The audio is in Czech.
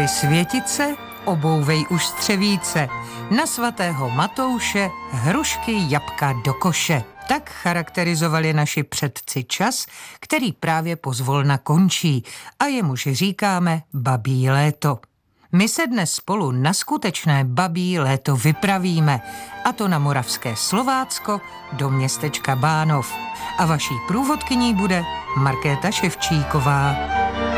Běry světice, obouvej už střevíce, na svatého Matouše hrušky jabka do koše. Tak charakterizovali naši předci čas, který právě pozvolna končí a jemuž říkáme babí léto. My se dnes spolu na skutečné babí léto vypravíme, a to na moravské Slovácko do městečka Bánov. A vaší průvodkyní bude Markéta Ševčíková.